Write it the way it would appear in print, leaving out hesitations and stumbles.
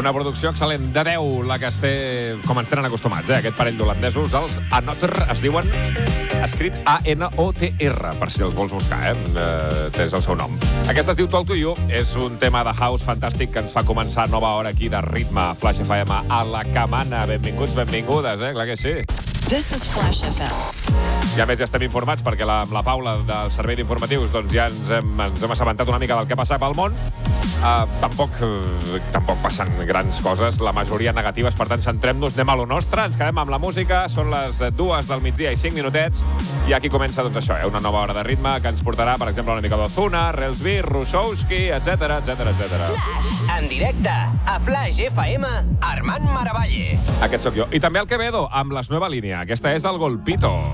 Una producció excel·lent de 10, la que es té, com ens tenen acostumats, aquest parell d'holandesos, els Another, es diuen, escrit A-N-O-T-R, per si els vols buscar, és el seu nom. Aquesta es diu Talk to You, és un tema de house fantàstic que ens fa començar nova hora aquí de ritme Flash FM a la camana. Benvinguts, benvingudes, clar que sí. This is Flash FM. I a més ja estem informats perquè amb la Paula del Servei d'Informatius doncs ja ens hem assabentat una mica del que passa pel món. Tampoc passen grans coses, la majoria negatives, per tant centrem-nos, anem a lo nostre, ens quedem amb la música, són les 2 del migdia i 5 minutets, i aquí comença doncs això, una nova hora de ritme que ens portarà, per exemple, una mica d'Ozuna, Relsby, Rusowski, etc. Flash, en directe, a Flash FM, Armand Maravalle. Aquest sóc jo. I també el Quevedo, amb la Nueva Línia. Aquesta és el Golpito.